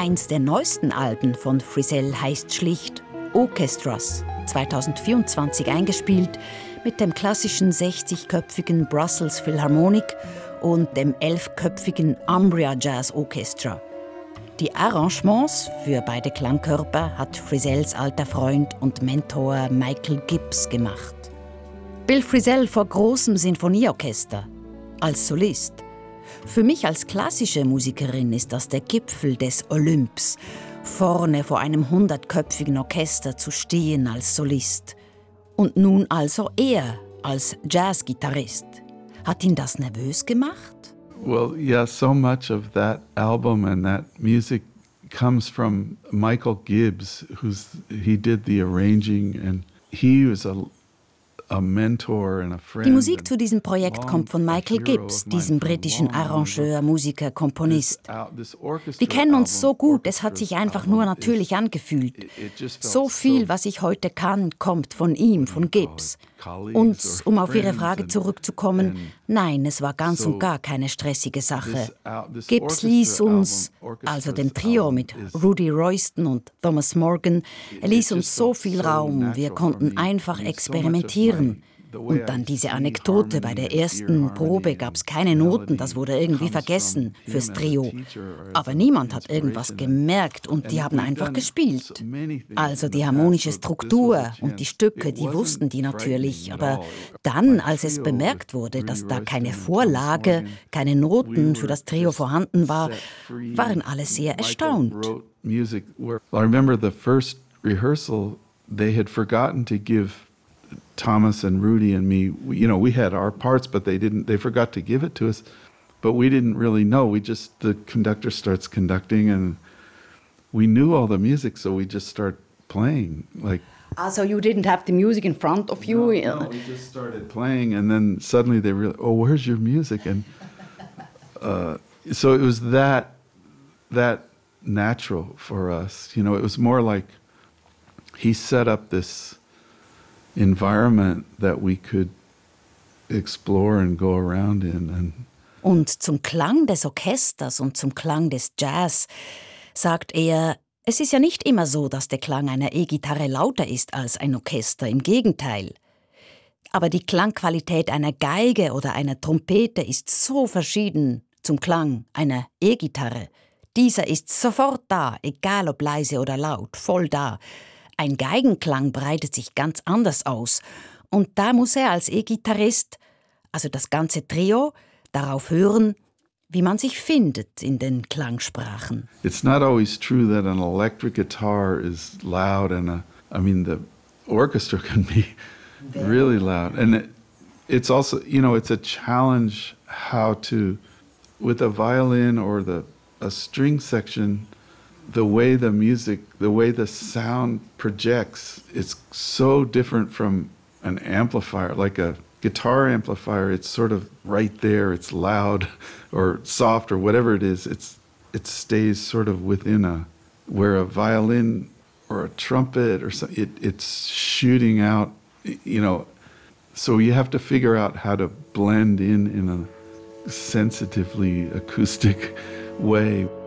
Eins der neuesten Alben von Frizell heißt schlicht Orchestras, 2024 eingespielt, mit dem klassischen 60-köpfigen Brussels Philharmonic und dem 11-köpfigen Umbria Jazz Orchestra. Die Arrangements für beide Klangkörper hat Frizells alter Freund und Mentor Michael Gibbs gemacht. Bill Frizell vor großem Sinfonieorchester, als Solist. Für mich als klassische Musikerin ist das der Gipfel des Olymps, vorne vor einem 100-köpfigen Orchester zu stehen als Solist. Und nun also er als Jazzgitarrist. Hat ihn das nervös gemacht? Well, yeah, so much of that album and that music comes from Michael Gibbs, he did the arranging, and he was a mentor and a friend. Die Musik zu diesem Projekt kommt von Michael Gibbs, diesem britischen Arrangeur, Musiker, Komponist. Wir kennen uns so gut, es hat sich einfach nur natürlich angefühlt. So viel, was ich heute kann, kommt von ihm, von Gibbs. Und um auf Ihre Frage zurückzukommen, nein, es war ganz und gar keine stressige Sache. Gibbs ließ uns, also dem Trio mit Rudy Royston und Thomas Morgan, er ließ uns so viel Raum, wir konnten einfach experimentieren. Und dann diese Anekdote, bei der ersten Probe gab es keine Noten, das wurde irgendwie vergessen fürs Trio. Aber niemand hat irgendwas gemerkt und die haben einfach gespielt. Also die harmonische Struktur und die Stücke, die wussten die natürlich. Aber dann, als es bemerkt wurde, dass da keine Vorlage, keine Noten für das Trio vorhanden war, waren alle sehr erstaunt. I remember the first rehearsal, they had forgotten to give Thomas and Rudy and me, we had our parts, but they forgot to give it to us. But we didn't really know. The conductor starts conducting and we knew all the music, so we just start playing. So you didn't have the music in front of you? No, we just started playing and then suddenly they realized, oh, where's your music? And so it was that natural for us. It was more like he set up this environment that we could explore and go around in. Und zum Klang des Orchesters und zum Klang des Jazz sagt er, es ist ja nicht immer so, dass der Klang einer E-Gitarre lauter ist als ein Orchester, im Gegenteil. Aber die Klangqualität einer Geige oder einer Trompete ist so verschieden zum Klang einer E-Gitarre. Dieser ist sofort da, egal ob leise oder laut, voll da. Ein Geigenklang breitet sich ganz anders aus. Und da muss er als E-Gitarrist, also das ganze Trio, darauf hören, wie man sich findet in den Klangsprachen. It's not always true that an electric guitar is loud and the orchestra can be really loud. And it's also, it's a challenge how to, with a violin or a string section, the way the sound projects, it's so different from an amplifier, like a guitar amplifier. It's sort of right there, it's loud or soft or whatever it is. It stays sort of within where a violin or a trumpet or something, it's shooting out, so you have to figure out how to blend in a sensitively acoustic way.